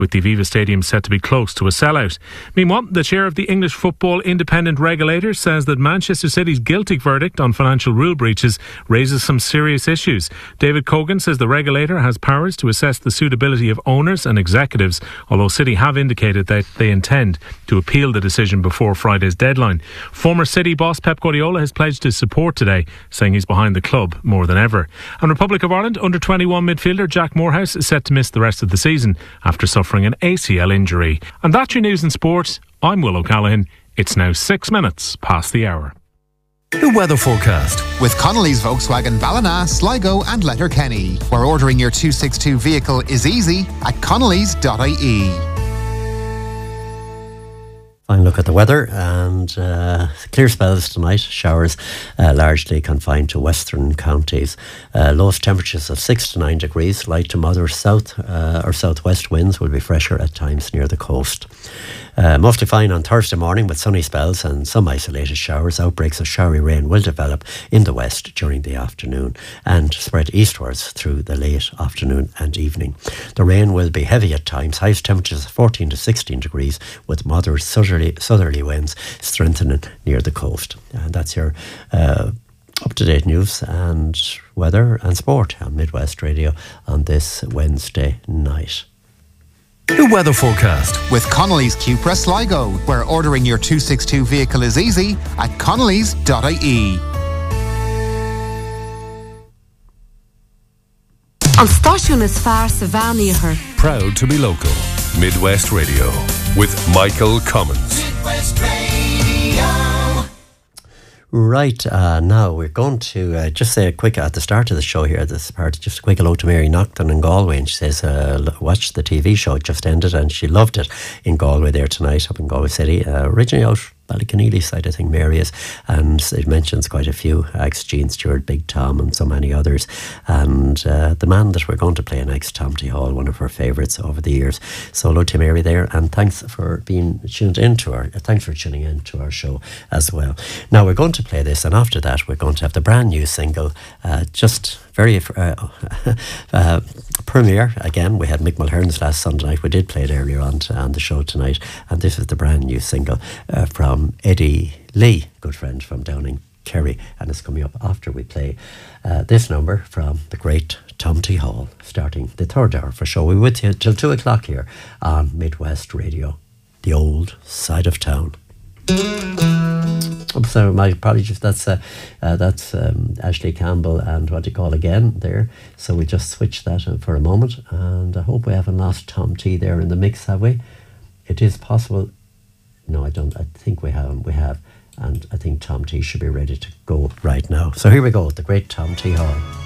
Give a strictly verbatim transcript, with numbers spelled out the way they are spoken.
with the Aviva Stadium set to be close to a sellout. Meanwhile, the chair of the English Football Independent Regulator says that Manchester City's guilty verdict on financial rule breaches raises some serious issues. David Cogan says the regulator has powers to assess the suitability of owners and executives, although City have indicated that they intend to appeal the decision before Friday's deadline. Former City boss Pep Guardiola has pledged his support today, saying he's behind the club more than ever. And Republic of Ireland under twenty-one midfielder Jack Moorhouse is set to miss the rest of the season after suffering an A C L injury. And that's your news and sport. I'm Will O'Callaghan. It's now six minutes past the hour. The weather forecast with Connolly's Volkswagen Ballina, Sligo and Letterkenny, where ordering your two sixty-two vehicle is easy at connellys dot I E. Fine look at the weather, and uh, clear spells tonight. Showers uh, largely confined to western counties. Uh, lowest temperatures of six to nine degrees. Light to moderate south uh, or southwest winds will be fresher at times near the coast. Uh, mostly fine on Thursday morning with sunny spells and some isolated showers. Outbreaks of showery rain will develop in the west during the afternoon and spread eastwards through the late afternoon and evening. The rain will be heavy at times. Highest temperatures of fourteen to sixteen degrees with moderate southerly, southerly winds strengthening near the coast. And that's your uh, up-to-date news and weather and sport on Midwest Radio on this Wednesday night. The weather forecast with Connolly's Cupra Sligo, where ordering your two sixty-two vehicle is easy at connellys dot I E. An stáisiún is fearr sa bhean. Proud to be local. Midwest Radio with Michael Cummins. Midwest Radio. Right, uh, now we're going to uh, just say a quick, at the start of the show here, this part, just a quick hello to Mary Naughton in Galway, and she says, uh, watched the T V show, it just ended, and she loved it in Galway there tonight, up in Galway City, uh, originally out Ballyconneely side, I think Mary is, and it mentions quite a few acts, Gene Stewart, Big Tom and so many others, and uh, the man that we're going to play next, Tom T. Hall, one of her favourites over the years. So hello to Mary there, and thanks for being tuned into our, thanks for tuning in to our show as well. Now we're going to play this, and after that we're going to have the brand new single, uh, just very uh, uh, premiere again. We had Mick Mulhern's last Sunday night. We did play it earlier on, to, on the show tonight, and this is the brand new single uh, from Eddie Lee, good friend from down in Kerry, and it's coming up after we play uh, this number from the great Tom T. Hall, starting the third hour for show. We're with you till two o'clock here on Midwest Radio, the old side of town. I'm sorry, my apologies. That's uh, uh, that's um, Ashley Campbell and what do you call again there. So we just switched that for a moment, and I hope we haven't lost Tom T there in the mix, have we? It is possible. No, I don't. I think we haven't. We have, and I think Tom T should be ready to go right now. So here we go, the great Tom T Hall.